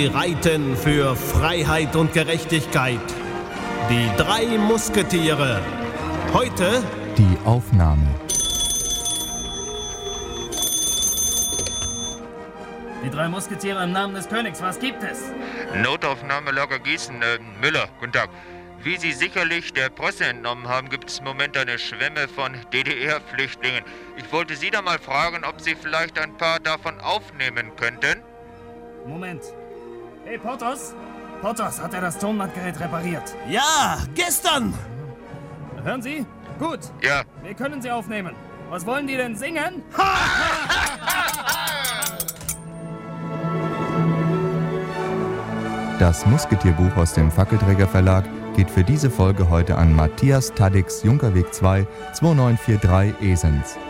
Sie reiten für Freiheit und Gerechtigkeit. Die 3 Musketiere. Heute die Aufnahme. Die 3 Musketiere im Namen des Königs, was gibt es? Notaufnahme Lager Gießen, Müller, guten Tag. Wie Sie sicherlich der Presse entnommen haben, gibt es im Moment eine Schwemme von DDR-Flüchtlingen. Ich wollte Sie da mal fragen, ob Sie vielleicht ein paar davon aufnehmen könnten? Moment. Hey, Porthos? Porthos, hat er das Tonbandgerät repariert? Ja, gestern. Hören Sie? Gut. Ja. Wir können Sie aufnehmen. Was wollen die denn singen? Das Musketierbuch aus dem Fackelträger Verlag geht für diese Folge heute an Matthias Taddix, Junkerweg 2, 2943 Esens.